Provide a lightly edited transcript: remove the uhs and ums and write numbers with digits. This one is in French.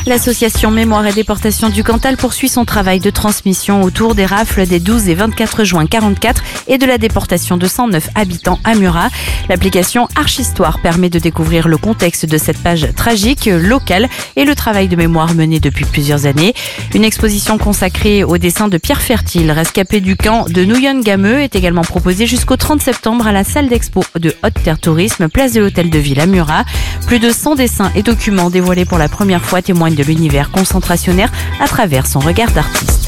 L'association Mémoire et Déportation du Cantal poursuit son travail de transmission autour des rafles des 12 et 24 juin 44 et de la déportation de 109 habitants à Murat. L'application Archistoire permet de découvrir le contexte de cette page tragique locale et le travail de mémoire mené depuis plusieurs années. Une exposition consacrée au dessin de Pierre Fertile, rescapé du camp de Nouyon-Gameux, est également proposée jusqu'au 30 septembre à la salle d'expo de Haute-Terre Tourisme, place de l'Hôtel de Ville à Murat. Plus de 100 dessins et documents dévoilés pour la première fois témoignent de l'univers concentrationnaire à travers son regard d'artiste.